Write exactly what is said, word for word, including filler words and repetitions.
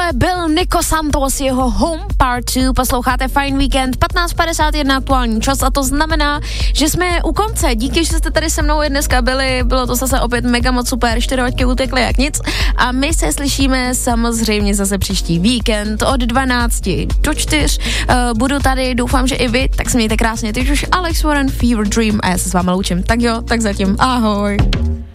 byl Nico Santos, jeho Home Part dva, posloucháte Fine Weekend, patnáct padesát jedna aktuální čas a to znamená, že jsme u konce, díky, že jste tady se mnou i dneska byli, bylo to zase opět mega moc super, čtyři hoďky utekly jak nic a my se slyšíme samozřejmě zase příští víkend od dvanácti do čtyř, uh, budu tady, doufám, že i vy, tak se mějte krásně, teď už Alex Warren, Fever Dream a já se s vámi loučím, tak jo, tak zatím, ahoj.